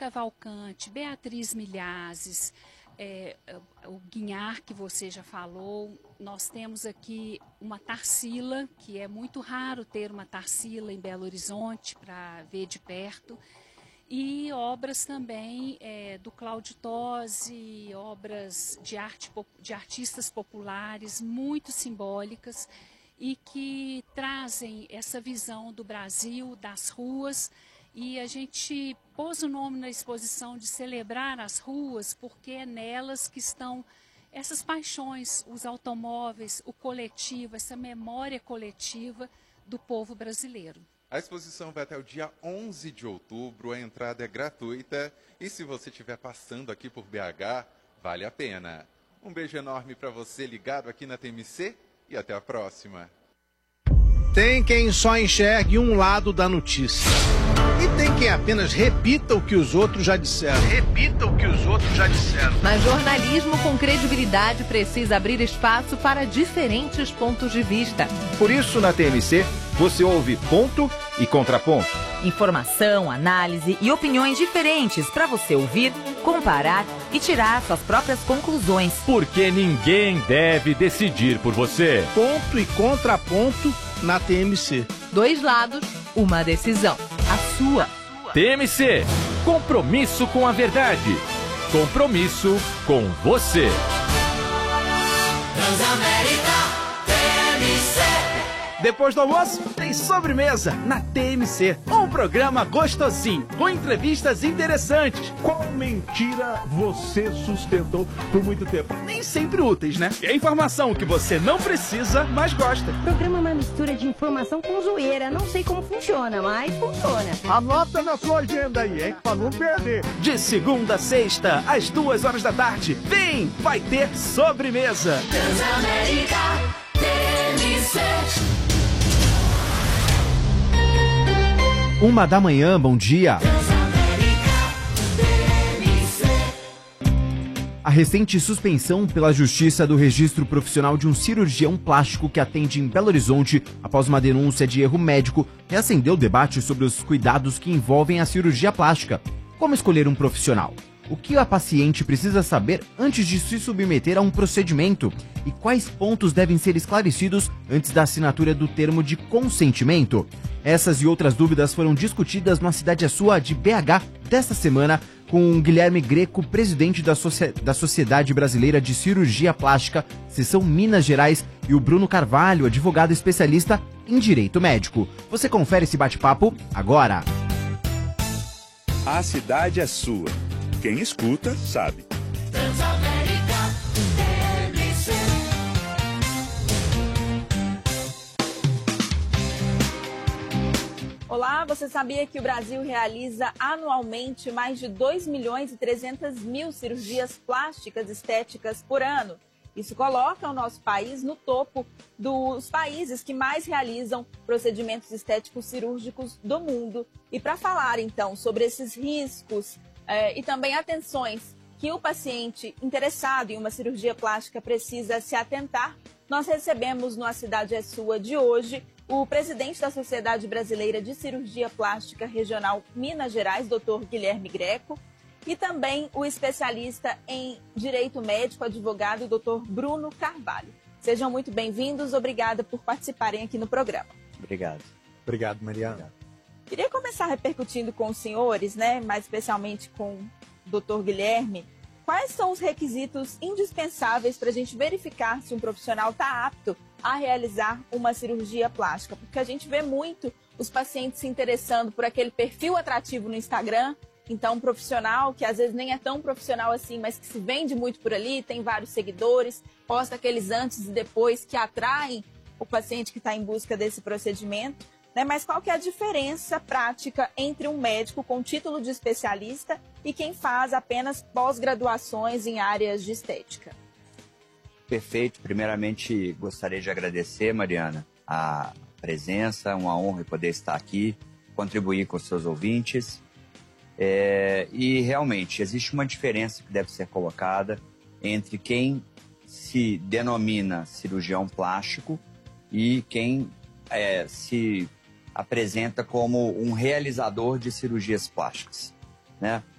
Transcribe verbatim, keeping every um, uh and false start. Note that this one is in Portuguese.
Cavalcante, Beatriz Milhazes, é, o Guinhar, que você já falou. Nós temos aqui uma Tarsila, que é muito raro ter uma Tarsila em Belo Horizonte para ver de perto. E obras também é, do Cláudio Tosi, obras de, arte, de artistas populares muito simbólicas e que trazem essa visão do Brasil, das ruas. E a gente pôs o nome na exposição de celebrar as ruas, porque é nelas que estão essas paixões, os automóveis, o coletivo, essa memória coletiva do povo brasileiro. A exposição vai até o dia onze de outubro, a entrada é gratuita e se você estiver passando aqui por B H, vale a pena. Um beijo enorme para você ligado aqui na T M C e até a próxima. Tem quem só enxergue um lado da notícia. E tem quem apenas repita o que os outros já disseram. Repita o que os outros já disseram. Mas jornalismo com credibilidade precisa abrir espaço para diferentes pontos de vista. Por isso, na T M C, você ouve ponto e contraponto. Informação, análise e opiniões diferentes para você ouvir, comparar e tirar suas próprias conclusões. Porque ninguém deve decidir por você. Ponto e contraponto na T M C. Dois lados, uma decisão. A sua. T M C. Compromisso com a verdade. Compromisso com você. Transamérica T M C. Depois do almoço, tem sobremesa na T M C. Um programa gostosinho, com entrevistas interessantes. Qual mentira você sustentou por muito tempo? Nem sempre úteis, né? É informação que você não precisa, mas gosta. O programa é uma mistura de informação com zoeira. Não sei como funciona, mas funciona. Anota na sua agenda aí, hein? Pra não perder. De segunda a sexta, às duas horas da tarde. Vem, vai ter sobremesa. Transamérica T M C. Uma da manhã, bom dia. A recente suspensão pela Justiça do registro profissional de um cirurgião plástico que atende em Belo Horizonte após uma denúncia de erro médico reacendeu o debate sobre os cuidados que envolvem a cirurgia plástica. Como escolher um profissional? O que a paciente precisa saber antes de se submeter a um procedimento? E quais pontos devem ser esclarecidos antes da assinatura do termo de consentimento? Essas e outras dúvidas foram discutidas na Cidade é Sua de B H desta semana com o Guilherme Greco, presidente da, Soci... da Sociedade Brasileira de Cirurgia Plástica, seção Minas Gerais, e o Bruno Carvalho, advogado especialista em Direito Médico. Você confere esse bate-papo agora. A cidade é sua. Quem escuta, sabe. Transamérica T M C. Olá, você sabia que o Brasil realiza anualmente mais de dois milhões e trezentas mil cirurgias plásticas estéticas por ano? Isso coloca o nosso país no topo dos países que mais realizam procedimentos estéticos cirúrgicos do mundo. E para falar, então, sobre esses riscos eh, e também atenções que o paciente interessado em uma cirurgia plástica precisa se atentar, nós recebemos no A Cidade é Sua de hoje o presidente da Sociedade Brasileira de Cirurgia Plástica Regional Minas Gerais, doutor Guilherme Greco, e também o especialista em Direito Médico, advogado, doutor Bruno Carvalho. Sejam muito bem-vindos, obrigada por participarem aqui no programa. Obrigado. Obrigado, Mariana. Obrigado. Queria começar repercutindo com os senhores, né, mais especialmente com o doutor Guilherme, quais são os requisitos indispensáveis para a gente verificar se um profissional está apto a realizar uma cirurgia plástica? Porque a gente vê muito os pacientes se interessando por aquele perfil atrativo no Instagram. Então, um profissional que às vezes nem é tão profissional assim, mas que se vende muito por ali, tem vários seguidores, posta aqueles antes e depois que atraem o paciente que está em busca desse procedimento, né? Mas qual que é a diferença prática entre um médico com título de especialista e quem faz apenas pós-graduações em áreas de estética? Perfeito. Primeiramente, gostaria de agradecer, Mariana, a presença, uma honra poder estar aqui, contribuir com os seus ouvintes. É, e realmente existe uma diferença que deve ser colocada entre quem se denomina cirurgião plástico e quem é, se apresenta como um realizador de cirurgias plásticas, né?